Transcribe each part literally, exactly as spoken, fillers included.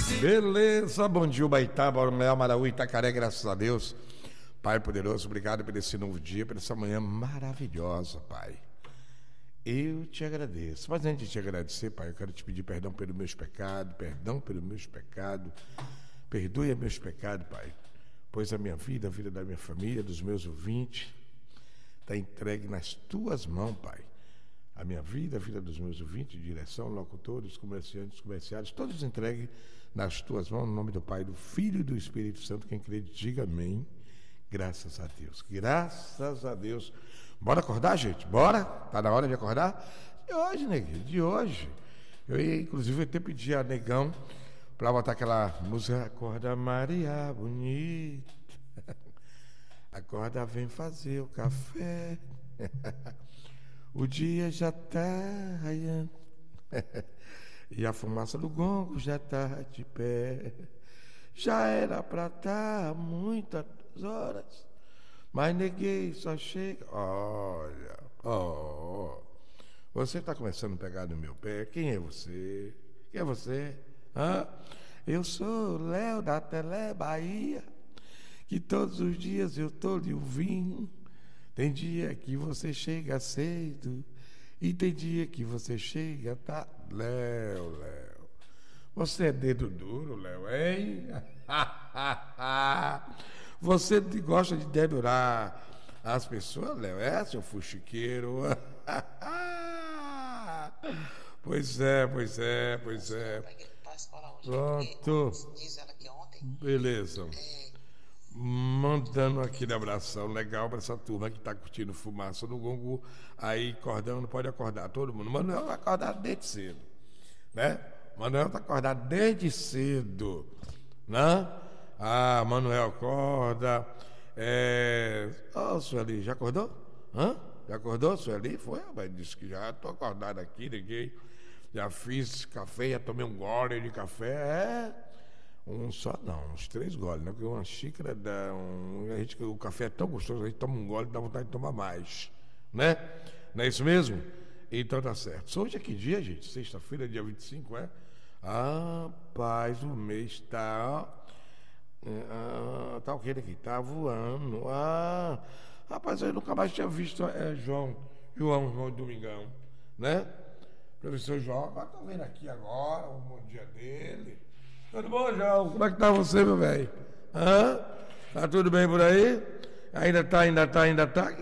Beleza, bom dia, Ubaitaba, Ormeal, Maraú, Itacaré, graças a Deus. Pai poderoso, obrigado por esse novo dia, por essa manhã maravilhosa, Pai. Eu te agradeço. Mas antes de te agradecer, Pai, eu quero te pedir perdão pelos meus pecados, perdão pelos meus pecados. Perdoe meus pecados, Pai, pois a minha vida, a vida da minha família, dos meus ouvintes, está entregue nas tuas mãos, Pai. A minha vida, a vida dos meus ouvintes, direção, locutores, comerciantes, comerciários, todos entregues nas tuas mãos, no nome do Pai, do Filho e do Espírito Santo. Quem crê, diga amém. Graças a Deus, graças a Deus. Bora acordar, gente? Bora? Tá na hora de acordar? De hoje, neguinho, de hoje. Eu ia, inclusive, até pedir a Negão para botar aquela música Acorda Maria bonita, acorda, vem fazer o café. O dia já tá raiando e a fumaça do gongo já tá de pé. Já era pra tá há muitas horas, mas neguei, só chega. Olha, ó, oh, você tá começando a pegar no meu pé. Quem é você? Quem é você? Hã? Eu sou o Léo da Tele Bahia, que todos os dias eu tô lhe ouvindo. Tem dia que você chega cedo e tem dia que você chega tá... Léo, Léo, você é dedo duro, Léo, hein? Você gosta de dedurar as pessoas, Léo? É, seu fuxiqueiro? Pois é, pois é, pois é. Pronto. Beleza. Mandando aquele abração legal para essa turma que está curtindo fumaça no gongo, aí acordando, pode acordar todo mundo. Manuel vai acordar desde cedo, né? Manuel está acordado desde cedo, né? Ah, Manuel acorda. É... Ó, oh, Sueli, já acordou? Hã? Já acordou, Sueli? Foi, mas disse que já estou acordado aqui, liguei. Já fiz café, já tomei um gole de café, é... Um só não, uns três goles, né? Porque uma xícara dá um. A gente, o café é tão gostoso, a gente toma um gole e dá vontade de tomar mais, né? Não é isso mesmo? Então tá certo. Hoje é que dia, gente? Sexta-feira, dia vinte e cinco, é? Ah, paz, o mês tá. Ah, tá o que aqui? Tá voando. Ah, rapaz, eu nunca mais tinha visto é, João, João, João Domingão, né? Professor João, agora tô vendo aqui agora, o bom dia dele. Tudo bom, João? Como é que tá você, meu velho? Hã? Tá tudo bem por aí? Ainda tá, ainda tá, ainda tá?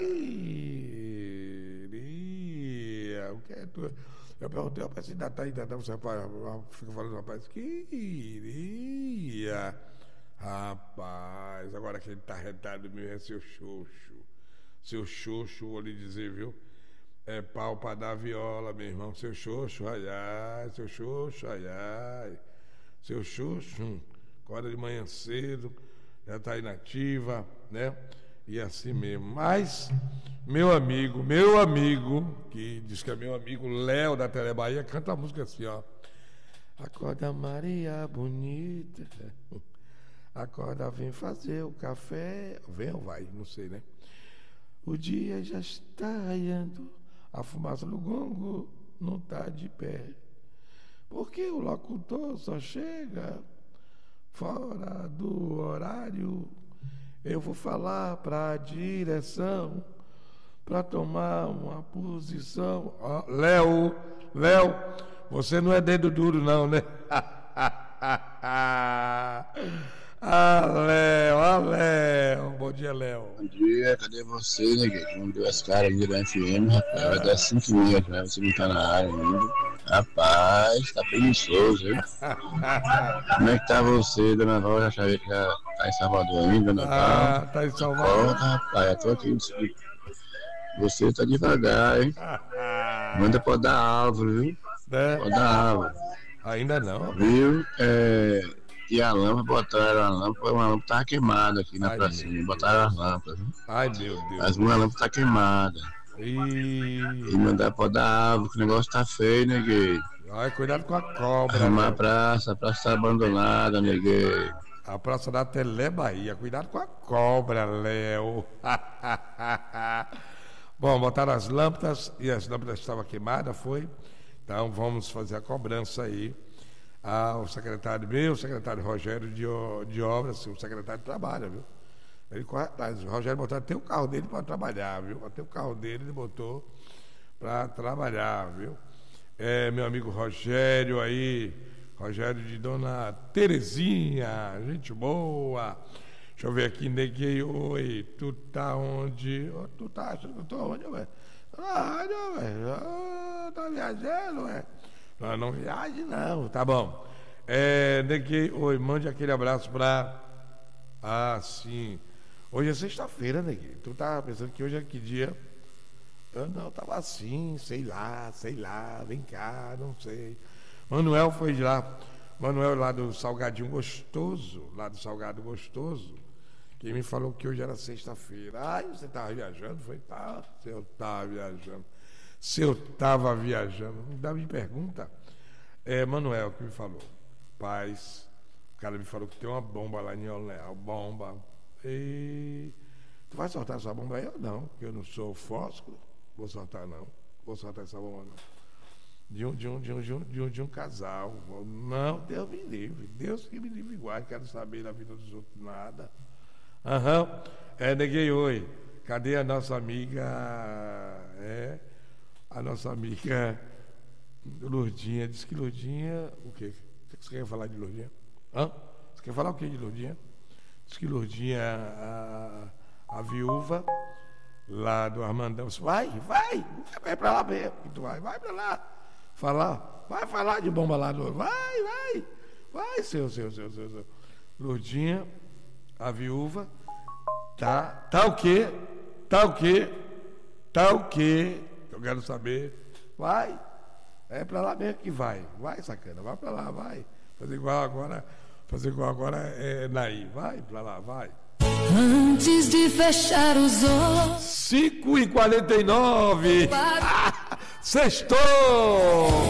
Queria. O que é tu? Eu perguntei, rapaz, ainda tá, ainda tá. Você fica falando, rapaz, queria. Rapaz, agora quem tá retado mesmo é seu xoxo. Seu xoxo, vou lhe dizer, viu? É pau pra dar viola, meu irmão. Seu xoxo, ai, ai. Seu xoxo, ai, ai. Seu Xuxo, acorda de manhã cedo, já está inativa, né? E assim mesmo. Mas, meu amigo, meu amigo, que diz que é meu amigo Léo da Tele Bahia, canta a música assim, ó. Acorda Maria bonita, acorda, vem fazer o café. Vem ou vai? Não sei, né? O dia já está raiando, a fumaça do gongo não está de pé. Porque o locutor só chega fora do horário. Eu vou falar para a direção para tomar uma posição. Oh, Léo, Léo, você não é dedo duro não, né? Ah, Léo, ah, Léo. Bom dia, Léo. Bom dia, cadê você, neguinho? Não deu as caras aí da F M, rapaz. Vai dar cinco e meia, né? Você não tá na área ainda. Rapaz, tá preguiçoso, hein? Como é que tá você, dona Rosa? Já sabia que já tá em Salvador ainda, Natal? Ah, tá em Salvador. Volta, rapaz, eu tô aqui. Você tá devagar, hein? Manda pra dar árvore, viu? É. Pode dar árvore. Ainda não. Viu? É... E a lâmpada, botaram a lâmpada, uma lâmpada tava queimada aqui na pracinha, botaram as lâmpadas. Viu? Ai, meu Deus. Mas uma lâmpada tá queimada. E... e mandar pra dar árvore, que o negócio tá feio, neguei. Ai, cuidado com a cobra. Arrumar a praça, a praça tá abandonada, neguei. A praça da Tele Bahia, cuidado com a cobra, Léo. Bom, botaram as lâmpadas e as lâmpadas estavam queimadas, foi? Então vamos fazer a cobrança aí. ao secretário meu, o secretário Rogério de, de Obras, o secretário trabalha, viu? Ele corre atrás. O Rogério botou até o carro dele para trabalhar, viu? Até o carro dele ele botou para trabalhar, viu? É, meu amigo Rogério aí, Rogério de Dona Terezinha, gente boa. Deixa eu ver aqui, neguei, oi, tu tá onde? Oh, tu tá achando que eu tô onde, ué? Na rádio, ué. Oh, tá viajando, ué? Não, não viaje, não, tá bom. É, neguei, oi, mande aquele abraço pra. Ah, sim. Hoje é sexta-feira, neguei. Tu tá pensando que hoje é que dia? Eu não, tava assim, sei lá, sei lá, vem cá, não sei. Manuel foi de lá. Manuel lá do Salgadinho Gostoso, lá do Salgado Gostoso, que me falou que hoje era sexta-feira. Ai, você estava viajando? Foi, tá, se eu estava viajando. Se eu estava viajando. Ainda me pergunta. É Manuel que me falou. Paz, o cara me falou que tem uma bomba lá em Oleal, bomba. E tu vai soltar essa bomba aí ou não? Porque eu não sou fósforo. Vou soltar não. Vou soltar essa bomba não. De um, de um, de um, de um, de um, de um casal. Não, Deus me livre. Deus que me livre igual. Quero saber da vida dos outros nada. Aham. Uhum. É, neguei oi. Cadê a nossa amiga? É. A nossa amiga Lourdinha. Diz que Lourdinha. O quê? Você quer falar de Lourdinha? Hã? Você quer falar o quê de Lourdinha? Diz que Lourdinha, a, a viúva lá do Armandão, vai, vai, vai pra lá mesmo, que tu vai, vai pra lá, falar, vai falar de bomba lá, do, vai, vai, vai, seu, seu, seu, seu, seu. Lourdinha, a viúva, tá, tá o quê? Tá o quê? Tá o quê? Eu quero saber, vai, é pra lá mesmo que vai, vai, sacana, vai pra lá, vai, fazer igual agora. Fazer igual agora é Naí. Vai pra lá, vai. Antes de fechar os olhos. cinco e quarenta e nove. Ah, sextou!